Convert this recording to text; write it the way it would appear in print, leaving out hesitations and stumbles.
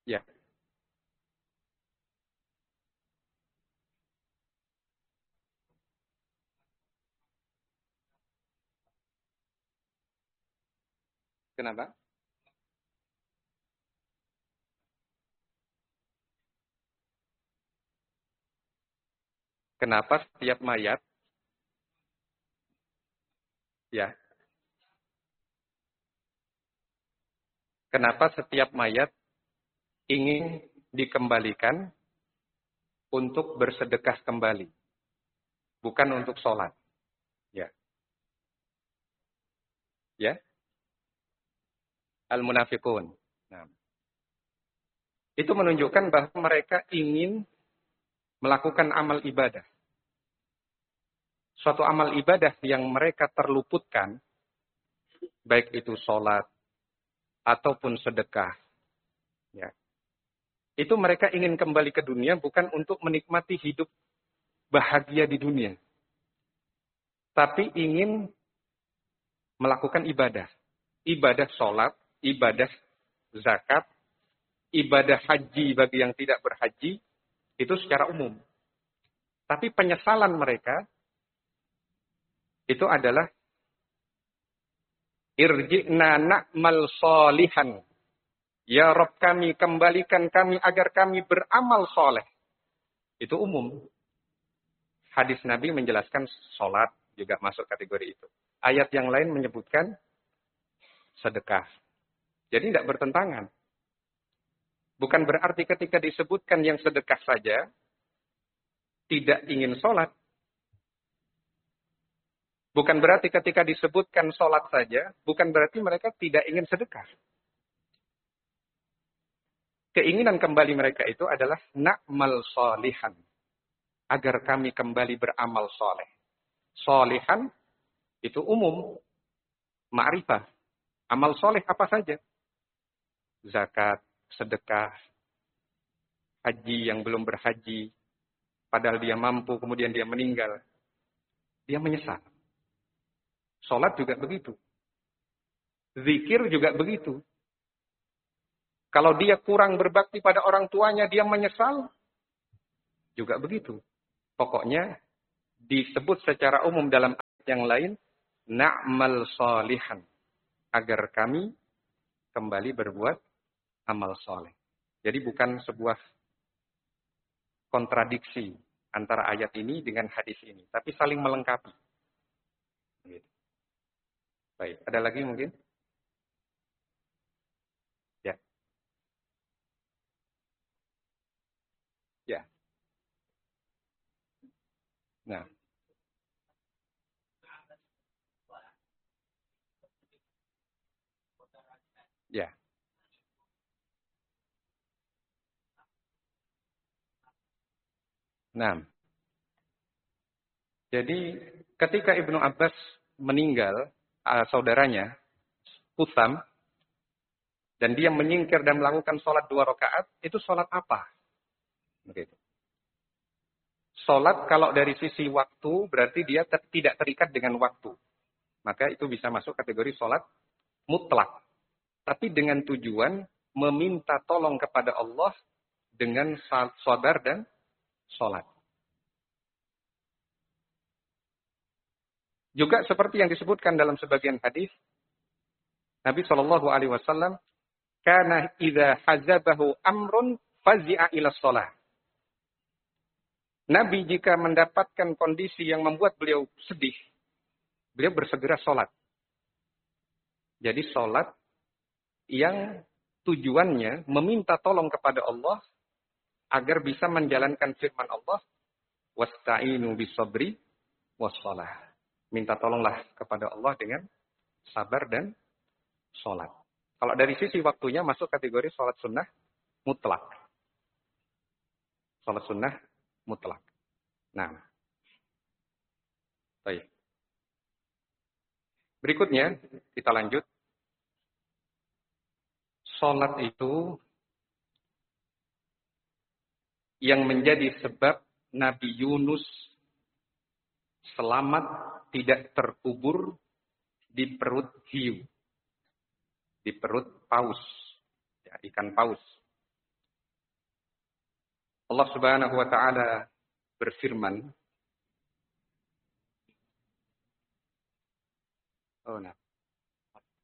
Ya. Kenapa? Kenapa setiap mayat, ya, kenapa setiap mayat ingin dikembalikan untuk bersedekah kembali, bukan untuk sholat? Ya, ya, al-munafiqun. Nah, itu menunjukkan bahwa mereka ingin melakukan amal ibadah. Suatu amal ibadah yang mereka terluputkan, baik itu sholat ataupun sedekah. Ya. Itu mereka ingin kembali ke dunia bukan untuk menikmati hidup bahagia di dunia. Tapi ingin melakukan ibadah. Ibadah sholat, ibadah zakat, ibadah haji bagi yang tidak berhaji, itu secara umum. Tapi penyesalan mereka itu adalah irji'na na'mal sholihan. Ya Rabb kami, kembalikan kami agar kami beramal soleh. Itu umum. Hadis Nabi menjelaskan sholat juga masuk kategori itu. Ayat yang lain menyebutkan sedekah. Jadi tidak bertentangan. Bukan berarti ketika disebutkan yang sedekah saja, tidak ingin sholat. Bukan berarti ketika disebutkan sholat saja, bukan berarti mereka tidak ingin sedekah. Keinginan kembali mereka itu adalah na'mal sholihan. Agar kami kembali beramal soleh. Sholihan itu umum. Ma'rifah. Amal soleh apa saja. Zakat, sedekah, haji yang belum berhaji. Padahal dia mampu, kemudian dia meninggal. Dia menyesal. Sholat juga begitu. Zikir juga begitu. Kalau dia kurang berbakti pada orang tuanya, dia menyesal. Juga begitu. Pokoknya disebut secara umum dalam ayat yang lain, na'mal sholihan. Agar kami kembali berbuat amal soleh. Jadi bukan sebuah kontradiksi antara ayat ini dengan hadis ini. Tapi saling melengkapi. Gitu. Baik, ada lagi mungkin? Ya, ya. Nah, ya. Nah, jadi ketika Ibnu Abbas meninggal, saudaranya, Utsam, dan dia menyingkir dan melakukan sholat 2 rakaat, itu sholat apa? Begitu. Sholat kalau dari sisi waktu, berarti dia tidak terikat dengan waktu. Maka itu bisa masuk kategori sholat mutlak. Tapi dengan tujuan meminta tolong kepada Allah dengan sabar dan sholat. Juga seperti yang disebutkan dalam sebagian hadis, Nabi Shallallahu Alaihi Wasallam, "Kana idza hazabahu amrun fazi'a ila sholat." Nabi jika mendapatkan kondisi yang membuat beliau sedih, beliau bersegera sholat. Jadi sholat yang tujuannya meminta tolong kepada Allah agar bisa menjalankan firman Allah, wasta'inu bisabri wassalah. Minta tolonglah kepada Allah dengan sabar dan sholat. Kalau dari sisi waktunya masuk kategori sholat sunnah mutlak. Sholat sunnah mutlak. Nah, baik. Berikutnya kita lanjut. Sholat itu yang menjadi sebab Nabi Yunus selamat tidak terkubur di perut hiu. Di perut paus. Ya, ikan paus. Allah Subhanahu wa taala berfirman, oh nah,